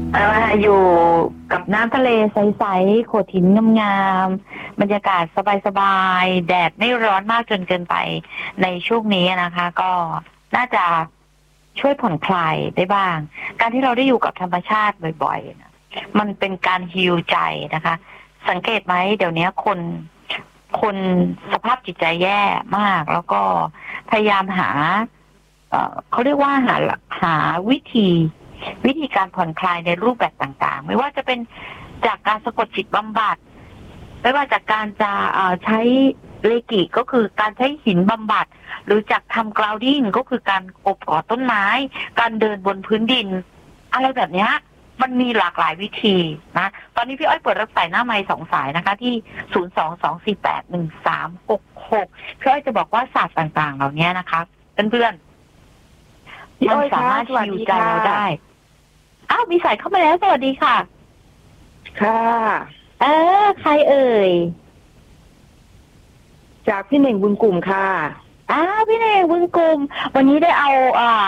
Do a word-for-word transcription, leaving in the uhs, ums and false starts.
เอ่ออยู่กับน้ำทะเลใสๆโขดหินงามๆบรรยากาศสบายๆแดดไม่ร้อนมากจนเกินไปในช่วงนี้นะคะก็น่าจะช่วยผ่อนคลายได้บ้างการที่เราได้อยู่กับธรรมชาติบ่อยๆนะมันเป็นการฮีลใจนะคะสังเกตไหมเดี๋ยวนี้คนคนสภาพจิตใจแย่มากแล้วก็พยายามหาเอ่อเขาเรียกว่าหาหาวิธีวิธีการผ่อนคลายในรูปแบบต่างๆไม่ว่าจะเป็นจากการสะกดจิตบำบัดไม่ว่าจากการจะเอ่อใช้เรกิก็คือการใช้หินบำบัดหรือจากทำกราวดิ้งก็คือการโอบกอดต้นไม้การเดินบนพื้นดินอะไรแบบเนี้ยมันมีหลากหลายวิธีนะตอนนี้พี่อ้อยเปิดรับสายหน้าไมค์สองสายนะคะที่ศูนย์ สอง สอง สี่ แปด หนึ่ง สาม หก หกพี่อ้อยจะบอกว่าศาสตร์ต่างๆเหล่านี้นะคะเพื่อนๆมันสามารถฮีลใจเราได้อ้าวมีสายเข้ามาแล้วสวัสดีค่ะค่ะเออใครเอ่ยจากพี่หนึ่งบุญกลุ่มค่ะอ้าวพี่เนยบุญกลุ่มวันนี้ได้เอาอ่า